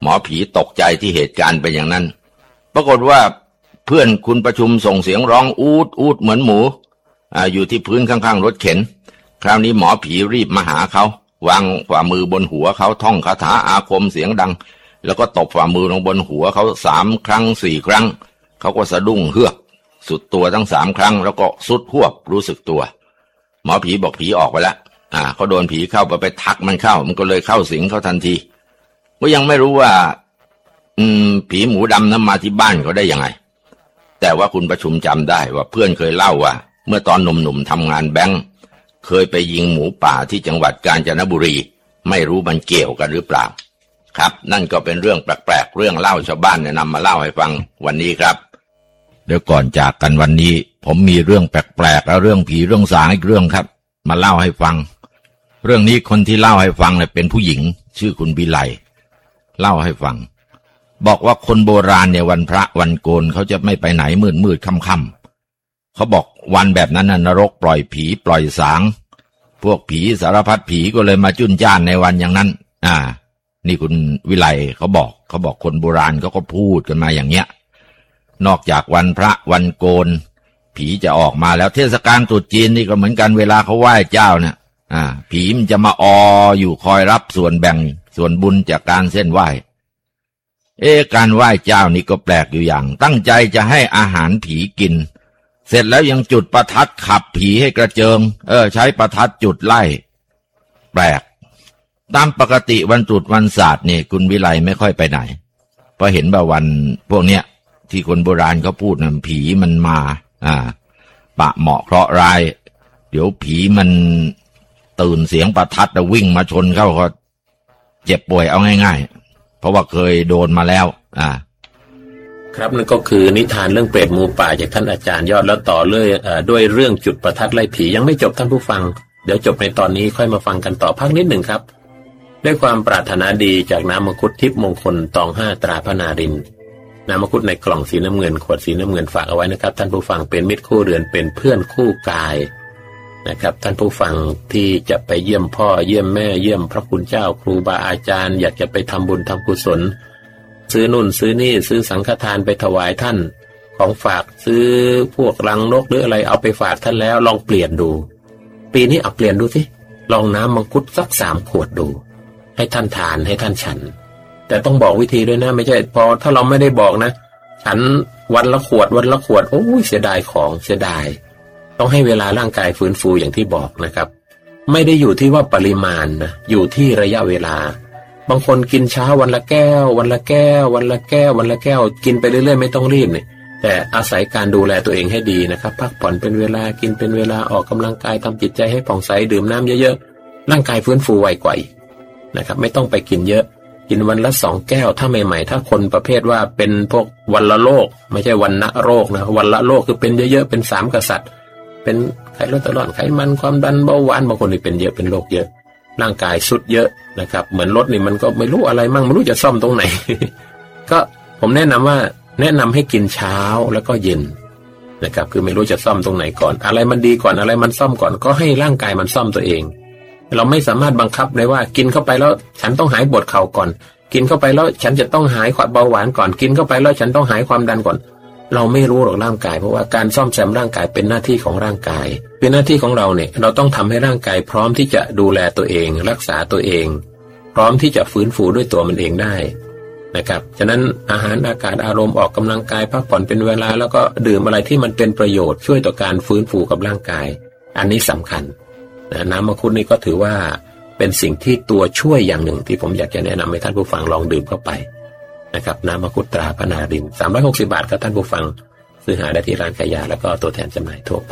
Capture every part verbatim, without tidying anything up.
มอผีตกใจที่เหตุการณ์เป็นอย่างนั้นปรากฏว่าเพื่อนคุณประชุมส่งเสียงร้องอูดอูดเหมือนหมูอ่าอยู่ที่พื้นข้างๆรถเข็นคราวนี้หมอผีรีบมาหาเขาวางฝ่ามือบนหัวเขาท่องคาถาอาคมเสียงดังแล้วก็ตบฝ่ามือลงบนหัวเขาสามครั้งสี่ครั้งเขาก็สะดุ้งเฮือกสุดตัวทั้งสามครั้งแล้วก็สุดหวบรู้สึกตัวหมอผีบอกผีออกไปแล้วอ่าเขาโดนผีเข้าไปไปทักมันเข้ามันก็เลยเข้าสิงเขาทันทีก็ยังไม่รู้ว่าอืมผีหมูดำนั้นมาที่บ้านเขาได้ยังไงแต่ว่าคุณประชุมจำได้ว่าเพื่อนเคยเล่าว่าเมื่อตอนหนุ่มๆทำงานแบงค์เคยไปยิงหมูป่าที่จังหวัดกาญจนบุรีไม่รู้มันเกี่ยวกันหรือเปล่าครับนั่นก็เป็นเรื่องแปลกๆเรื่องเล่าชาวบ้านเนี่ยนำมาเล่าให้ฟังวันนี้ครับเดี๋ยวก่อนจากกันวันนี้ผมมีเรื่องแปลกๆและเรื่องผีเรื่องสางอีกเรื่องครับมาเล่าให้ฟังเรื่องนี้คนที่เล่าให้ฟังเนี่ยเป็นผู้หญิงชื่อคุณบิไลเล่าให้ฟังบอกว่าคนโบราณเนี่ยวันพระวันโกนเขาจะไม่ไปไหนมืดมืดค่ำๆเขาบอกวันแบบนั้นน่ะนรกปล่อยผีปล่อยสางพวกผีสารพัดผีก็เลยมาจุ้นจ้านในวันอย่างนั้นอ่านี่คุณวิไลเขาบอกเขาบอกคนโบราณเขาก็พูดกันมาอย่างเงี้ยนอกจากวันพระวันโกนผีจะออกมาแล้วเทศกาลตรุษจีนนี่ก็เหมือนกันเวลาเขาไหว้เจ้าเนี่ยอ่าผีมันจะมาอออยู่คอยรับส่วนแบ่งส่วนบุญจากการเส้นไหว้เอ๊ะการไหว้เจ้านี่ก็แปลกอยู่อย่างตั้งใจจะให้อาหารผีกินเสร็จแล้วยังจุดประทัดขับผีให้กระเจิงเออใช้ประทัดจุดไล่แปลกตามปกติวันตรุษวันศาสตร์นี่คุณวิไลไม่ค่อยไปไหนเพราะเห็นว่าวันพวกเนี้ยที่คนโบราณเขาพูดนะผีมันมาอ่าปะเหมาะเคราะห์ร้ายเดี๋ยวผีมันตื่นเสียงประทัดแล้ววิ่งมาชนเข้าก็เจ็บป่วยเอาง่ายๆเพราะว่าเคยโดนมาแล้วอ่าครับนั่นก็คือนิทานเรื่องเปรตหมูป่าจากท่านอาจารย์ยอดแล้วต่อเลยเอ่อด้วยเรื่องจุดประทัดไล่ผียังไม่จบท่านผู้ฟังเดี๋ยวจบในตอนนี้ค่อยมาฟังกันต่อพักนิดหนึ่งครับด้วยความปรารถนาดีจากน้ำมังคุดทิพย์มงคลตองห้าตราพระนารินทร์น้ำมังคุดในกล่องสีน้ำเงินขวดสีน้ำเงินฝากเอาไว้นะครับท่านผู้ฟังเป็นมิตรคู่เรือนเป็นเพื่อนคู่กายนะครับท่านผู้ฟังที่จะไปเยี่ยมพ่อเยี่ยมแม่เยี่ยมพระคุณเจ้าครูบาอาจารย์อยากจะไปทำบุญทำกุศลซื้อนู่นซื้อนี่ซื้อสังฆทานไปถวายท่านของฝากซื้อพวกรังนกหรืออะไรเอาไปฝากท่านแล้วลองเปลี่ยนดูปีนี้เอาเปลี่ยนดูสิลองน้ำมังคุดสักสามขวดดูให้ท่านทานให้ท่านฉันแต่ต้องบอกวิธีด้วยนะไม่ใช่พอถ้าเราไม่ได้บอกนะฉันวันละขวดวันละขวดโอ้ยเสียดายของเสียดายต้องให้เวลาร่างกายฟื้นฟูอย่างที่บอกนะครับไม่ได้อยู่ที่ว่าปริมาณนะอยู่ที่ระยะเวลาบางคนกินเช้าวันละแก้ววันละแก้ววันละแก้ววันละแก้วกินไปเรื่อยๆไม่ต้องรีบเนี่ยแต่อาศัยการดูแลตัวเองให้ดีนะครับพักผ่อนเป็นเวลากินเป็นเวลาออกกำลังกายทำจิตใจให้ผ่องใสดื่มน้ำเยอะๆร่างกายฟื้นฟูไวกว่านะครับไม่ต้องไปกินเยอะกินวันละสองแก้วถ้าใหม่ๆถ้าคนประเภทว่าเป็นพวกวันละโรคไม่ใช่วันละโรคนะวันละโรคคือเป็นเยอะๆเป็นสามกษัตริย์เป็นไขโรตลอดไขมันความดันเบาหวานบางคนนี่เป็นเยอะเป็นโรคเยอะร่างกายสุดเยอะนะครับเหมือนรถนี่มันก็ไม่รู้อะไรมั่งไม่รู้จะซ่อมตรงไหน ก็ผมแนะนำว่าแนะนำให้กินเช้าแล้วก็เย็นนะครับคือไม่รู้จะซ่อมตรงไหนก่อนอะไรมันดีก่อนอะไรมันซ่อมก่อนก็ให้ร่างกายมันซ่อมตัวเองเราไม่สามารถบังคับได้ว่ากินเข้าไปแล้วฉันต้องหายปวดเข่าก่อนกินเข้าไปแล้วฉันจะต้องหายความเบาหวานก่อนกินเข้าไปแล้วฉันต้องหายความดันก่อนเราไม่รู้หรอกร่างกายเพราะว่าการซ่อมแซมร่างกายเป็นหน้าที่ของร่างกายเป็นหน้าที่ของเราเนี่ยเราต้องทำให้ร่างกายพร้อมที่จะดูแลตัวเองรักษาตัวเองพร้อมที่จะฟื้นฟูด้วยตัวมันเองได้นะครับฉะนั้นอาหารอากาศอารมณ์ออกกำลังกายพักผ่อนเป็นเวลาแล้วก็ดื่มอะไรที่มันเป็นประโยชน์ช่วยต่อการฟื้นฟูกับร่างกายอันนี้สำคัญนะน้ำมังคุดนี่ก็ถือว่าเป็นสิ่งที่ตัวช่วยอย่างหนึ่งที่ผมอยากจะแนะนำให้ท่านผู้ฟังลองดื่มเข้าไปนะครับน้ำมังคุดตราพระนารินทร์สามร้อยหกสิบบาทครับท่านผู้ฟังซื้อหาได้ที่ร้านขายยาแล้วก็ตัวแทนจำหน่ายทั่วไป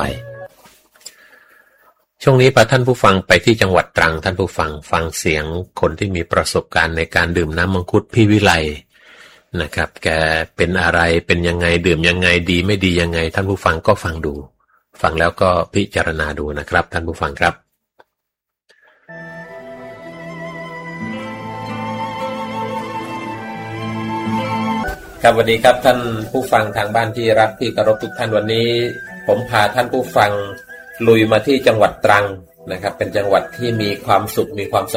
ช่วงนี้พาท่านผู้ฟังไปที่จังหวัดตรังท่านผู้ฟังฟังเสียงคนที่มีประสบการณ์ในการดื่มน้ำมังคุดพี่วิไลนะครับแกเป็นอะไรเป็นยังไงดื่มยังไงดีไม่ดียังไงท่านผู้ฟังก็ฟังดูฟังแล้วก็พิจารณาดูนะครับท่านผู้ฟังครับครับสวัสดีครับท่านผู้ฟังทางบ้านที่รักที่เคารพทุกท่านวันนี้ผมพาท่านผู้ฟังลุยมาที่จังหวัดตรังนะครับเป็นจังหวัดที่มีความสุขมีความสงบ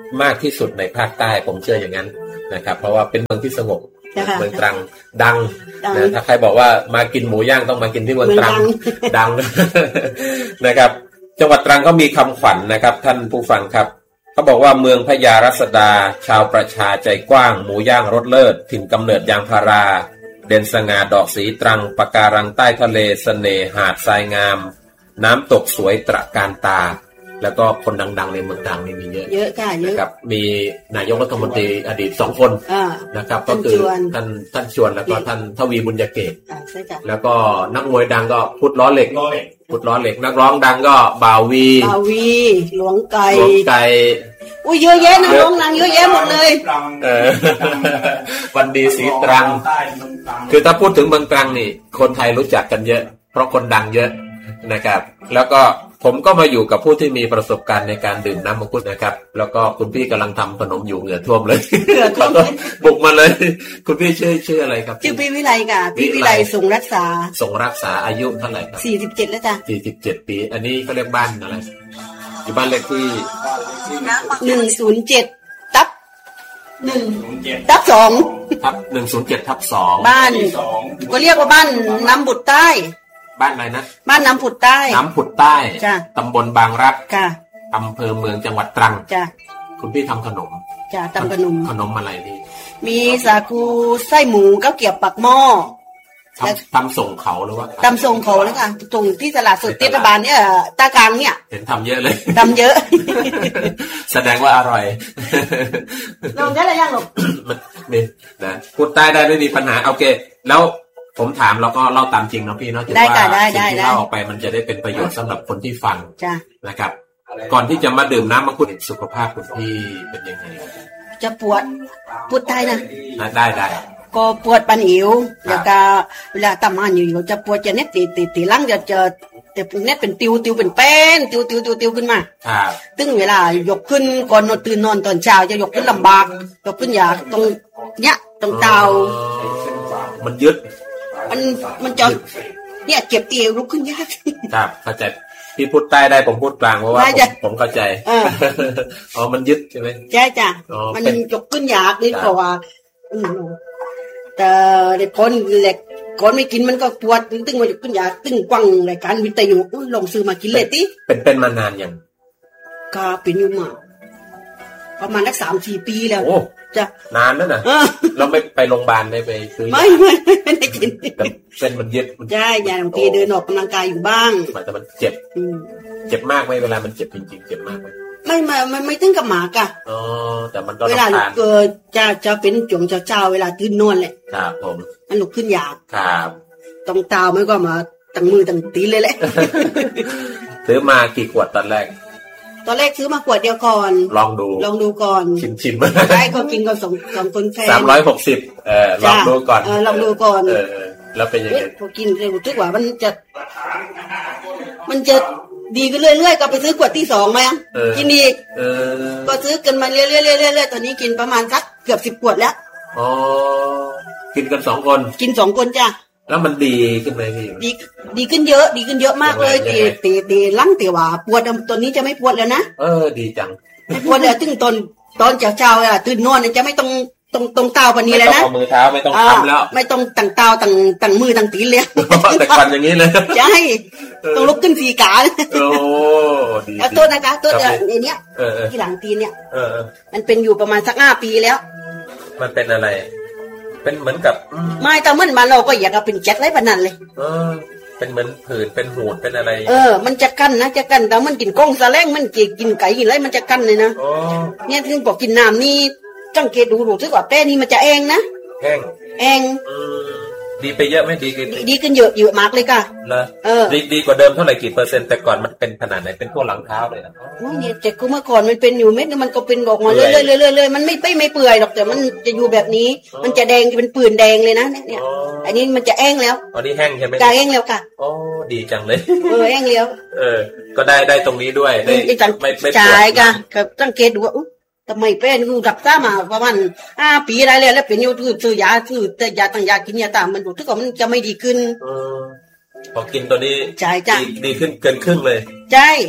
มากที่สุดในภาคใต้ผมเชื่ออย่างนั้นนะครับเพราะว่าเป็นเมืองที่สงบเมืองตรังดังนะถ้าใครบอกว่ามากินหมูย่างต้องมากินที่เมืองตรังดังนะครับจังหวัดตรังก็มีคำขวัญ นะครับท่านผู้ฟังครับเขาบอกว่าเมืองพญารัศดาชาวประชาใจกว้างหมูย่างรสเลิศถิ่นกำเนิดยางพาราเด่นสง่าดอกสีตรังปะการังใต้ทะเลเสน่หาดทรายงามน้ำตกสวยตระการตาแล้วก็คนดังๆในเมืองตรังนี่มีเยอะเยอะค่ะเยอะครับมีนายกรัฐมนตรีอดีตสองคนนะครับก็คือท่านท่านชวนแล้วก็ท่านทวีบุญยเกตแล้วก็นักมวยดังก็พุทธล้อเหล็กพุทธล้อเหล็กนักร้องดังก็บ่าววีบ่าววีหลวงไก่หลวงไก่อุ้ยเยอะแยะนักร้องดังเยอะแยะหมดเลยเออวันดีสีตรังคือถ้าพูดถึงเมืองตรังนี่คนไทยรู้จักกันเยอะเพราะคนดังเยอะนะครับแล้วก็ผมก็มาอยู่กับผู้ที่มีประสบการณ์ในการดื่มน้ำมังคุดนะครับแล้วก็คุณพี่กำลังทำขนมอยู่เหงื่อท่วมเลยแล้วก็บุกมาเลยคุณพี่ชื่อชื่ออะไรครับชื่อพี่วิไลค่ะพี่วิไลส่งรักษาส่งรักษาอายุเท่าไหร่ครับสี่สิบเจ็ดแล้วจ้ะสี่สิบเจ็ดปีอันนี้เขาเรียกบ้านอะไรอยู่บ้านเลขที่หนึ่งศูนย์เจ็ดทับหนึ่งทับสองทับหนึ่งศูนย์เจ็ดทับสองบ้านก็เรียกว่าบ้านน้ำบุตรใต้บ้านอะไรนะบ้านน้ำผุดใต้น้ำผุดใต้ตำบลบางรักค่ะอำเภอเมืองจังหวัดตรังจ้ะคุณพี่ทำขนมจ้ะทำขนมขนมอะไรพี่มีสาคูไส้หมูข้าวเกรี๊ยวปักหม้อทำทำส่งเขาหรือว่าทำส่งเขาแล้วค่ะส่งที่ตลาดสดเทศบาลเนี่ยตากลางเนี่ยเห็นทำเยอะเลยทำเยอะแสดงว่าอร่อยลองได้หรือยังหรอนี่นะพูดใต้ได้ไม่มีปัญหาโอเคแล้วผมถามแล้วก็เล่าตามจริงเนาะพี่เนาะถือว่าสิ่งที่เล่าออกไปมันจะได้เป็นประโยชน์สำหรับคนที่ฟังนะครับก่อนที่จะมาดื่มน้ำมังคุดสุขภาพคุณพี่เป็นยังไงจะปวดปวดไตนะได้ได้ก็ปวดปันอิ๋วแล้วก็เวลาทำงานอยู่จะปวดจะเน็ตตีตีตีลังจะเจอแต่เน็ตเป็นติวติวเป็นแป้นติวติวติวติวขึ้นมาตึงเวลายกขึ้นก่อนนอนตื่นนอนตอนเช้าจะยกขึ้นลำบากยกขึ้นยากตรงเนี้ยตรงเตามันยึดมันมันจะเนี่ยเจ็บเอวลุกขึ้นยากครับเข้าใจพี่พูดใต้ได้ผมพูดกลางเพราะว่าผมเข้าใจอ๋อมันยึดใช่ไหมใช่จ้ะมันยกขึ้นยากนี่เพราะว่าแต่เด็กคนเล็กคนไม่กินมันก็ปวดตึงมายกขึ้นยากตึงกว้างรายการวิทยุลองซื้อมากินเลยติเป็นเป็นมานานยังก็เป็นอยู่มาประมาณสักสามสี่ปีแล้วจะนานแล้วนะเราไม่ไปโรงพยาบาลได้ไปซื้อไม่ไม่ไม่ได้กินเส้นมันยึดใช่ยาบางทีเดินออกกำลังกายอยู่บ้างแต่มันเจ็บเจ็บมากไหมเวลามันเจ็บจริงๆเจ็บมากไหมไม่ไม่ไม่ไม่ถึงกับหมากะอ๋อแต่มันก็เวลาเกิดจะจะเป็นจงเจ้าเวลาตื่นนอนแหละครับผมมันลุกขึ้นยากครับต้องตาไม่ก็มาตั้งมือตั้งตีเลยแหละซื้อมากี่ขวดตอนแรกตอนแรกซื้อมาขวดเดียวก่อนลองดูลองดูก่อนชิมชิมได้ก็กินก็สองสองคนแฟนสามร้อยหกสิบเออลองดูก่อนเออลองดูก่อนเออแล้วเป็นยังไงพอกินเร็วทุกว่ามันจะมันจะดีขึ้นเรื่อยๆก็ไปซื้อขวดที่สองมากินอีกก็ซื้อกันมาเรื่อยๆเรื่อยๆตอนนี้กินประมาณสักเกือบสิบขวดแล้วอ๋อกินกันสองคนกินสองคนจ้ะแล้วมันดีขึ้นไหมพี่ดีดีขึ้นเยอะดีขึ้นเยอะมากเลยตีตีตีลังตีว่าปวดตอนนี้จะไม่ปวดแล้วนะเออดีจังไม่ปวดแล้วถึงตอนตอนเช้าๆอ่ะตื่นนอนจะไม่ต้องตรงตรงเตาปานนี้เลยนะไม่ต้องเอามือเท้าไม่ต้องทำแล้วไม่ต้องตั้งเตาตั้งตั้งมือตั้งตีนเลยแต่ควันอย่างนี้เลยใช่ต้องลุกขึ้นสี่ขาโอ้ดีแล้วตัวนะคะตัวเนี้ยที่หลังตีนเนี่ยมันเป็นอยู่ประมาณสักห้าปีแล้วมันเป็นอะไรเป็นเหมือนกับไม่แต่เมื่อมาเราก็อยากเอาเป็นแจ็คไรปนันเลยเออเป็นเหมือนผื่นเป็นหูดเป็นอะไรเออมันจะกั้นนะจะกั้นแต่มันกินก้งสะแลงมันกินไก่กินไรมันจะกั้นเลยนะเนี่ยถึงบอกกินน้ำนี่จังเกตดูรู้สึกว่าแป้นี่มันจะเองนะแห้งเองดีไปเยอะไหมดีขึ้นดีขึ้นเยอะเยอะมากเลยค่ะนะเออดีดีกว่าเดิมเท่าไหร่กี่เปอร์เซ็นต์แต่ก่อนมันเป็นขนาดไหนเป็นพวกหลังเท้าเลยนะโอ้ยเนี่ยแต่กูเมื่อก่อนมันเป็นอยู่เม็ดมันก็เป็นออกมาเรื่อยๆเรื่อยๆมันไม่ไม่ไม่เปื่อยหรอกแต่มันจะอยู่แบบนี้มันจะแดงจะเป็นปืนแดงเลยนะเนี่ยอันนี้มันจะแห้งแล้วอันนี้แห้งใช่ไหมจะแห้งแล้วค่ะโอ้ดีจังเลยเออแห้งแล้วเออก็ได้ได้ตรงนี้ด้วยได้ไม่ไม่ใช่ค่ะก็สังเกตดูว่าทำไมเป็นกูรับซ่ามาประมาณห้าปีอะไรแล้วแล้วเป็นอยู่คือซื้อยาซื้อแต่ยาต่างยากินยาตามมันดูทุกคนมันจะไม่ดีขึ้นพอกินตัวนี้ใช่จ้ะดีขึ้นเกินครึ่งเลยใช่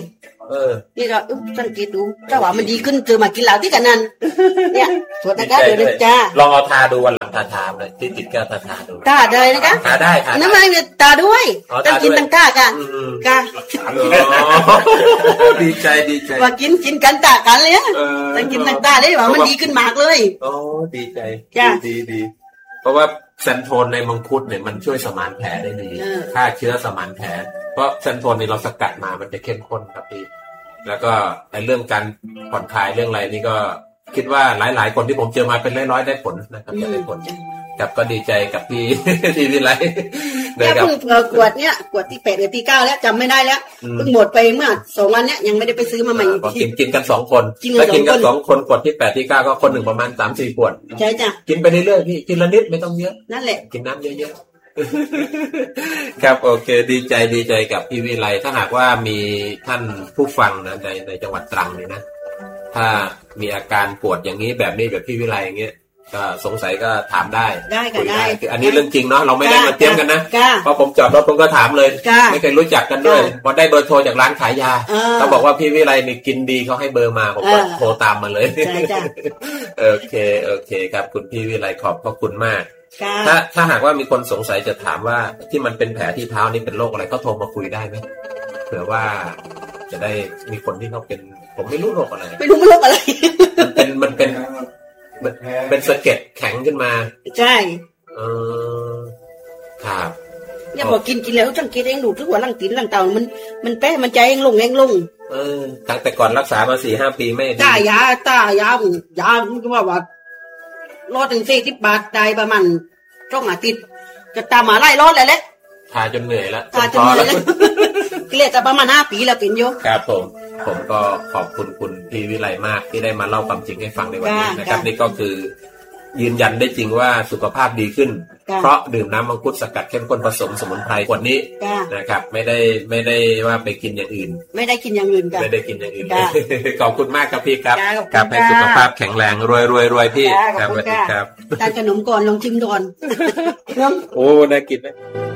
เออนี่ก็สังเกตดูถ้าว่ามันดีขึ้นเจอมากินเหล้าที่กันนั่นเนี่ยสวดนะคะเดี๋ยวจ้าลองเอาทาดูวันหลังทาทาเลยที่ติดแก้วทาทาดูทาได้นะคะทาได้ทาน้ำมันเนี่ยตาด้วยต้องกินตั้งตากันกะดีใจดีใจว่ากินกินกันตากันเลยต้องกินตั้งตาได้ว่ามันดีขึ้นมากเลยโอ้ดีใจดีดีเพราะว่าเซนโทนในมังคุดเนี่ยมันช่วยสมานแผลได้ดีฆ่าเชื้อสมานแผลเพราะเซนโทนนี่เราสกัดมามันจะเข้มข้นครับพี่แล้วก็ในเรื่องการผ่อนคลายเรื่องอะไรนี่ก็คิดว่าหลายๆคนที่ผมเจอมาเป็นร้อยๆได้ผลนะครับจะได้ผลกับก็ดีใจกับพี่ที่วิไลเนี่ยเพิ่งกวดเนี่ยกวดที่แปดหรือที่เก้าแล้วจำไม่ได้แล้วเพิ่งหมดไปเมื่อสองวันเนี้ยยังไม่ได้ไปซื้อมาใหม่กินกินกันสองคนถ้ากินกันสองคนกวดที่แปดที่เก้าก็คนหนึ่งประมาณสามสี่ขวดใช่จ้ะกินไปเรื่อยๆพี่กินละนิดไม่ต้องเยอะนั่นแหละกินน้ำเยอะๆครับโอเคดีใจดีใจกับพี่วิไลถ้าหากว่ามีท่านผู้ฟังนะในในจังหวัดตรังนี่นะถ้ามีอาการปวดอย่างนี้แบบนี้แบบพี่วิไลอย่างเงี้ยก็สงสัยก็ถามได้ได้ก็ได้อันนี้เรื่องจริงเนาะเราไม่ได้มาเตรียมกันนะเพราะผมจอดรถผมก็ถามเลยไม่เคยรู้จักกันด้วยพอได้เบอร์โทรจากร้านขายยาเขาบอกว่าพี่วิไลนี่กินดีเขาให้เบอร์มาผมก็โทรตามมาเลยโอเคโอเคครับคุณพี่วิไลขอบพระคุณมากถ้าถ้าหากว่ามีคนสงสัยจะถามว่าที่มันเป็นแผลที่เท้านี่เป็นโรคอะไรก็โทรมาคุยได้ไหมเผื่อว่าจะได้มีคนที่เขาเป็นผมไม่รู้โรคอะไรไม่รู้โรคอะไรมันเป็นมันเป็นเป็นสะเก็ดแข็งขึ้นมาใช่เออครับเนี่ยพอกินกินแล้วจังกินเองดูทุกวันลังตีนลังเต่ามันมันแป้มันใจเองลงเองลงเออตั้งแต่ก่อนรักษามาสี่ห้าปีไม่ตายาตายายาก็ว่าว่ารอดถึงสี่สิบบาทได้ประมาณช่องอาทิตย์จะตามมาไล่รอดเลยแหละทาจนเหนื่อยแล้วทาจนเหนื่อยแล้วเกลียดจะประมาณห้าปีแล้วกินอยู่ครับผมผมก็ขอบคุณคุณพี่วิไลมากที่ได้มาเล่าความจริงให้ฟังในวันนี้นะครับนี่ก็คือยืนยันได้จริงว่าสุขภาพดีขึ้นเพราะดื่มน้ำมังคุดสกัดเข้มข้นผสมสมุนไพรขวดนี้นะครับไม่ได้ไม่ได้ว่าไปกินอย่างอื่นไม่ได้กินอย่างอื่นกันไม่ได้กินอย่างอื่นขอบคุณมากครับพี่ครับครับให้สุขภาพแข็งแรงรวยรวยรวยพี่ครับสวัสดีครับทานขนมก่อนลองชิมก่อนโอ้น่ากินนะ